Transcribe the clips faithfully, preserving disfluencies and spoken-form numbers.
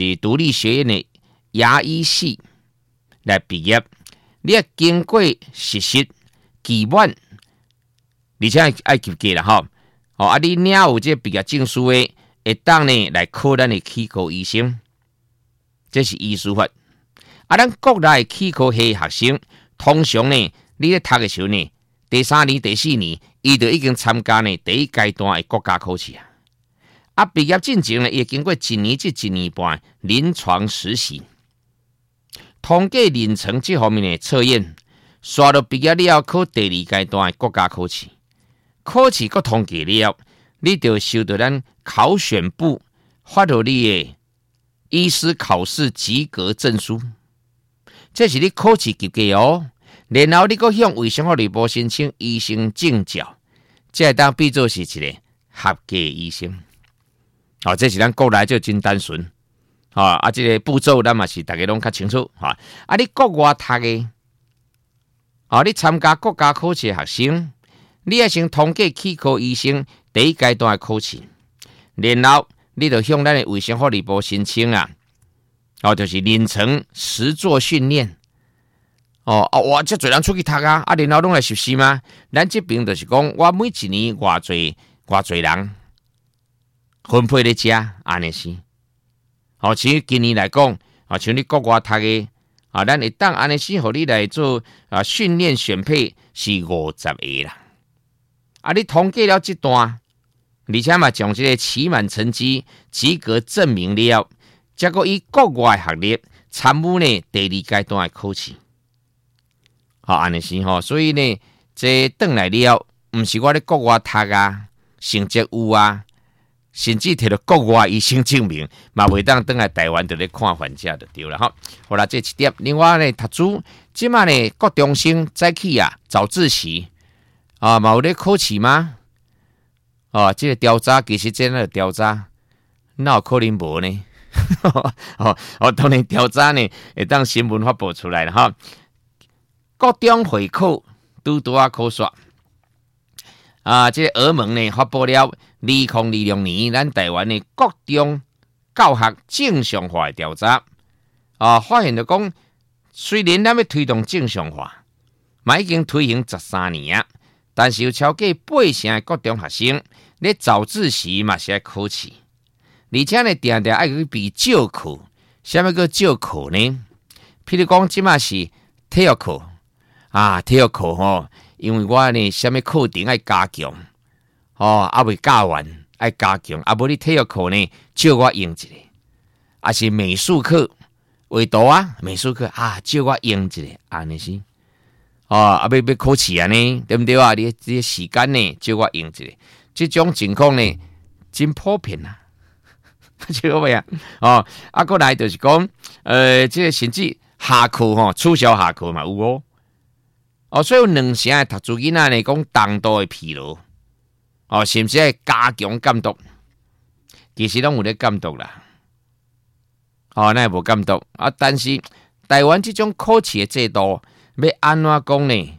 是独立学院的牙医系来毕业，你要经过实习期满，而且爱及格啦吼。哦，啊，你领有这毕业证书的，会当呢来考咱的齿科医生，这是医师法。啊，咱国内的齿科系学生，通常呢，你咧读的时候呢，第三年、第四年，伊就已经参加呢第一阶段的国家考试啊。啊，毕业进前呢，也经过一年至一年半临床实习，通过临床这方面的测验，刷到毕业了，考第二阶段的国家考试。考试搁通过了，你就收到咱考选部发到你的医师考试及格证书，这是你考试及格哦。然后你搁向卫生福利部申请医生证照，这会当变做是一个合格医生。哦，这是咱国内就真单纯，啊，啊，这个步骤咱嘛是大家拢较清楚，哈。啊，你国外读的，啊，你参加国家考试的学生。你要先通过齿科医生第一阶段的考试，然后你就向咱的卫生福利部申请啊，哦，就是临床实作训练。哦，啊，哇，这侪人出去读啊，啊，然后拢来实习吗？咱这边就是讲，我每一年偌侪偌侪人分配咧遮，安尼是。哦，其实今年来讲，啊，像你国外读的，啊，咱会当安尼是，互你来做啊训练选配是五十个啦。啊！你通过了这段，而且嘛将这个期满成绩及格证明了，结果以国外学历参与呢第二阶段的考试，好安尼是吼。所以呢，这转来了，唔是我咧国外读啊，成绩有啊，甚至摕到国外医生证明，嘛袂当转来台湾就咧看患者就对了哈。好啦，这一点，另外呢，读书即马呢，国中生早起啊，早自习。啊，嘛有咧考试吗？哦，这个调查其实真的调查，哪有可能无呢？哦，哦，当然调查呢，会当新闻发布出来了哈。国中会考拄拄啊考刷啊，这个俄盟呢发布了二零二六年咱台湾的国中教学正常化的调查啊，发现了讲，虽然咱要推动正常化，嘛已经推行十三年啊。但是有超过八成的国中学生咧早自习嘛是爱考试，而且呢定定爱去比少课。什么叫少课呢？譬如讲，即马是体育课啊，体育课吼，因为我呢什么课程爱加强，哦，啊未教完爱加强，啊无你体育课呢借我用一下，啊是美术课画图啊，美术课啊借我用一下，安尼是。哦，啊，要要考试啊呢，对不对啊？你这时间呢，借我用一下，这种情况呢，真普遍啊，知道未啊？哦，啊，过来就是讲，呃，这个甚至下课吼，取消下课嘛有哦。哦，所以有两成的读书囡仔呢，讲重度的疲劳，哦，是不是要加强监督？其实拢有咧监督啦，哦，那无监督啊，但是台湾这种考试的制度。要安怎讲呢？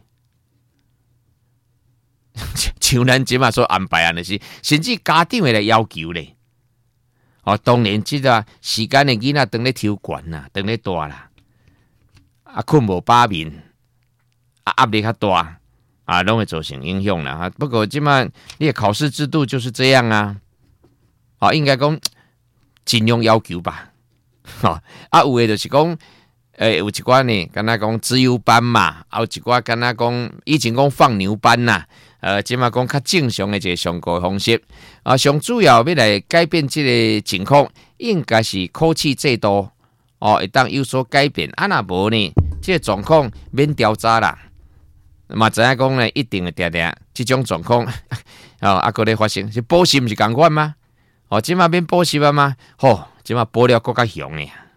像咱即马所安排安尼是，甚至家长会来要求咧。哦，当然即个时间的囡仔当咧抽悬啦，当咧大啦，啊困无饱眠，啊压力较大，啊拢会造成影响啦。不过即马你的考试制度就是这样啊，哦，应该讲尽量要求吧。哦，啊有诶就是讲。诶、欸，有一寡呢，敢若讲资优班嘛，还有一寡敢若讲以前讲放牛班呐，呃，即马讲较正常的一个上课方式啊，上主要要来改变这个情况，应该是考试制度哦，会当有所改变。啊，若无呢，这个状况免调查啦。嘛，知影讲呢，一定会定定这种状况哦，啊，个咧发生是补习，不是共款吗？哦，即马免补习啊吗？吼、哦，即马补了更加凶诶。